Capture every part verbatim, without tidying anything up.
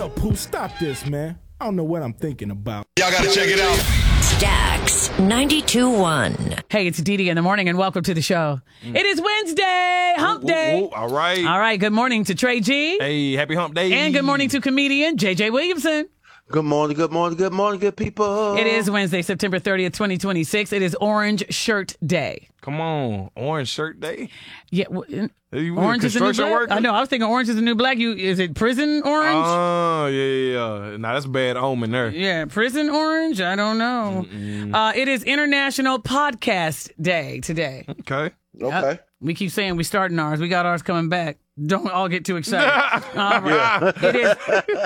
Yo, Pooh, stop this, man. I don't know what I'm thinking about. Y'all gotta check it out. Stax ninety-two point one. Hey, it's Dee Dee in the morning, and welcome to the show. Mm. It is Wednesday, hump ooh, day. Ooh, ooh, all right. All right, good morning to Trey G. Hey, happy hump day. And good morning to comedian J J Williamson. Good morning, good morning, good morning, good people. It is Wednesday, September thirtieth, twenty twenty-six. It is Orange Shirt Day. Come on, Orange Shirt Day? Yeah, w- you orange is the new black? Worker? I know, I was thinking orange is the new black. You Is it prison orange? Oh, yeah, yeah, yeah. Nah, that's a bad omen there. Yeah, prison orange? I don't know. Uh, it is International Podcast Day today. Okay. Okay. Uh, we keep saying we're starting ours. We got ours coming back. Don't all get too excited. All right. It is,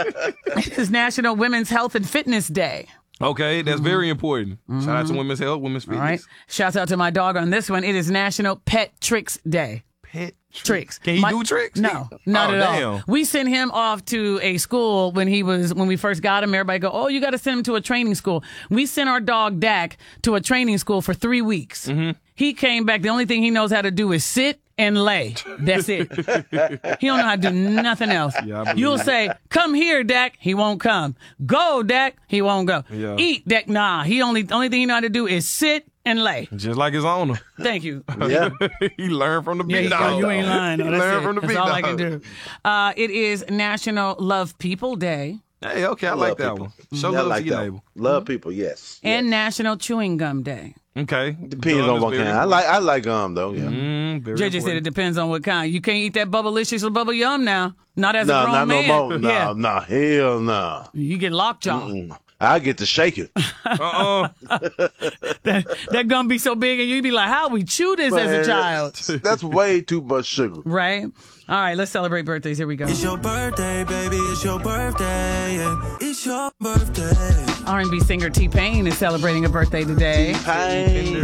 it is National Women's Health and Fitness Day. Okay, that's mm-hmm. very important. Mm-hmm. Shout out to Women's Health, Women's Fitness. All right. Shouts out to my dog on this one. It is National Pet Tricks Day. Pet Tricks. tricks. Can he my, do tricks? No, not oh, at damn. all. We sent him off to a school when he was when we first got him. Everybody go, oh, you got to send him to a training school. We sent our dog Dak to a training school for three weeks. Mm-hmm. He came back. The only thing he knows how to do is sit and lay. That's it. He don't know how to do nothing else. Yeah, You'll that. say, come here, Dak. He won't come. Go, Dak. He won't go. Yeah. Eat, Dak. Nah. He only only thing he know how to do is sit and lay. Just like his owner. Thank you. Yeah. He learned from the Yeah, big you, dog. you ain't lying. No, He that's learned it. from the That's big all dog. I can do. Uh, it is National Love People Day. Hey, okay, I, I like that people. one. Show I love like to your that neighbor. one. Love people, yes. And yes. National Chewing Gum Day. Okay. Depends Gum on is what very kind. I like I like gum though. Yeah. Mm, very J J said it important. depends on what kind. You can't eat that Bubblicious or Bubble Yum now. Not as No, a grown not man. no more. No, yeah. no, hell no. You get lockjaw. Mm-mm. I get to shake it. Uh-uh. that, that gum be so big, and you be like, "How we chew this as a Man, child?" That's way too much sugar. Right? All right, let's celebrate birthdays. Here we go. It's your birthday, baby. It's your birthday. Yeah. It's your birthday. R and B singer T-Pain is celebrating a birthday today. Pain.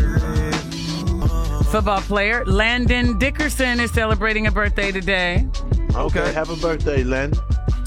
Football player Landon Dickerson is celebrating a birthday today. Okay, happy birthday, Landon.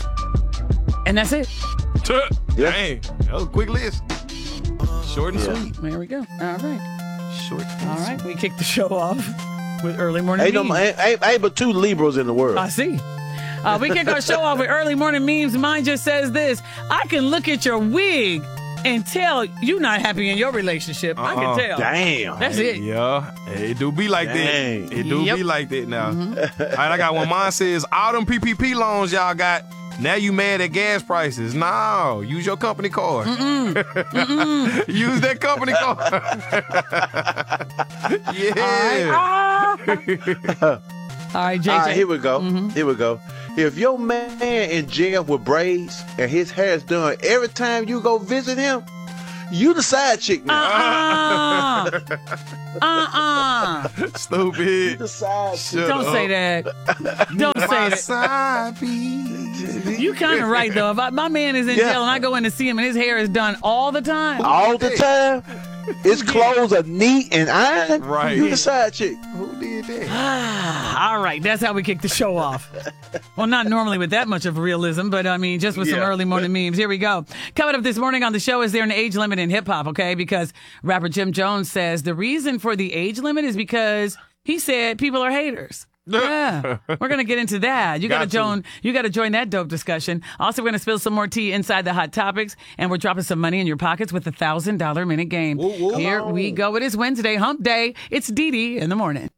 And that's it. Yeah. Dang, that was a quick list. Short and Yeah. sweet. There we go. All right. Short and All right. We kick the show off with early morning Ain't, no, memes. ain't, ain't, ain't but two Libras in the world. I see. Uh, we kick our show off with early morning memes. Mine just says this: I can look at your wig and tell you not happy in your relationship. I Uh-uh. can tell. Damn. That's it. Yeah, it do be like Dang. that. It do Yep. be like that now. All right, I got one. Mine says, all them P P P loans y'all got, now you mad at gas prices. No, use your company card. Mm-mm. Mm-mm. Use that company card. Yeah. All right, J J. All right, here we go. Here we go. If your man in jail with braids and his hair is done every time you go visit him, you the side chick now. Uh-uh. uh-uh. You Stupid. the side chick. Shut Don't up. say that. Don't say My that. side piece. You kind of right, though. If I, my man is in Yeah. jail and I go in to see him and his hair is done all the time. All the time. His clothes are neat and ironed. Right. You the side chick. Who did that? All right, that's how we kick the show off. Well, not normally with that much of realism, but I mean, just with some Yeah. early morning memes. Here we go. Coming up this morning on the show, is there an age limit in hip hop? Okay, because rapper Jim Jones says the reason for the age limit is because he said people are haters. Yeah, we're gonna get into that. You gotta Got to. join. You gotta join that dope discussion. Also, we're gonna spill some more tea inside the hot topics, and we're dropping some money in your pockets with the thousand dollar minute game. Woo, woo. Here we go. It is Wednesday, Hump Day. It's Dee Dee in the morning.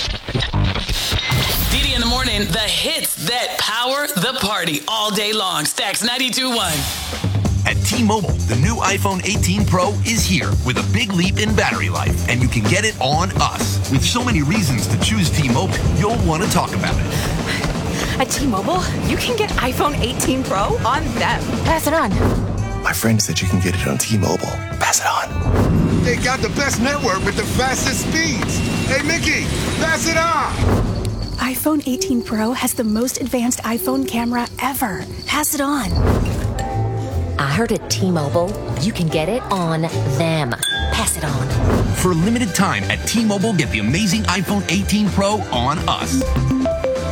Dee Dee in the morning. The hits that power the party all day long. Stax ninety-two point one. At T-Mobile, the new iPhone eighteen Pro is here with a big leap in battery life, and you can get it on us. With so many reasons to choose T-Mobile, you'll want to talk about it. At T-Mobile, you can get iPhone eighteen Pro on them. Pass it on. My friend said you can get it on T-Mobile. Pass it on. They got the best network with the fastest speeds. Hey, Mickey, pass it on. iPhone eighteen Pro has the most advanced iPhone camera ever. Pass it on. I heard at T-Mobile, you can get it on them. Pass it on. For a limited time at T-Mobile, get the amazing iPhone eighteen Pro on us.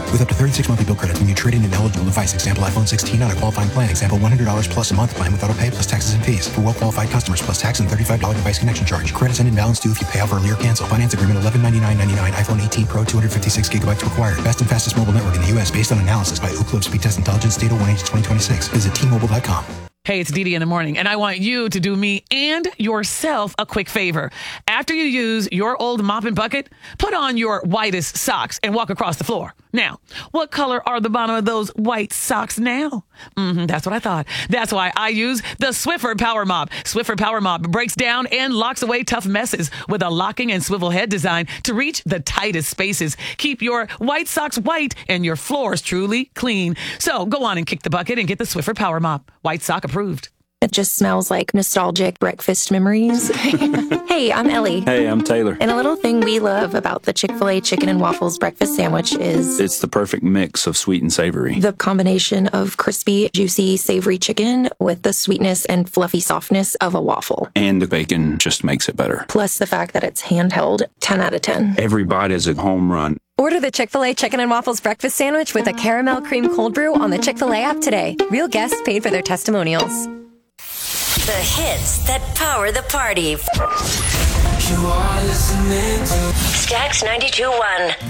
With up to thirty-six monthly bill credits when you trade in an eligible device. Example iPhone sixteen on a qualifying plan. Example one hundred dollars plus a month plan with auto pay plus taxes and fees. For well-qualified customers plus tax and thirty-five dollars device connection charge. Credits and imbalance due if you pay off early or cancel. Finance agreement eleven ninety-nine ninety-nine. iPhone eighteen Pro two hundred fifty-six gigabytes required. Best and fastest mobile network in the U S based on analysis by Ookla of Speed Test Intelligence data one H twenty twenty-six. Visit T Mobile dot com. Hey, it's Didi in the morning, and I want you to do me and yourself a quick favor. After you use your old mop and bucket, put on your whitest socks and walk across the floor. Now, what color are the bottom of those white socks now? Mm-hmm, that's what I thought. That's why I use the Swiffer Power Mop. Swiffer Power Mop breaks down and locks away tough messes with a locking and swivel head design to reach the tightest spaces. Keep your white socks white and your floors truly clean. So go on and kick the bucket and get the Swiffer Power Mop. White sock approved. It just smells like nostalgic breakfast memories. Hey, I'm Ellie. Hey, I'm Taylor. And a little thing we love about the Chick-fil-A Chicken and Waffles breakfast sandwich is... it's the perfect mix of sweet and savory. The combination of crispy, juicy, savory chicken with the sweetness and fluffy softness of a waffle. And the bacon just makes it better. Plus the fact that it's handheld, ten out of ten. Every bite is a home run. Order the Chick-fil-A Chicken and Waffles breakfast sandwich with a caramel cream cold brew on the Chick-fil-A app today. Real guests paid for their testimonials. The hits that power the party. You are listening to Stax ninety-two point one.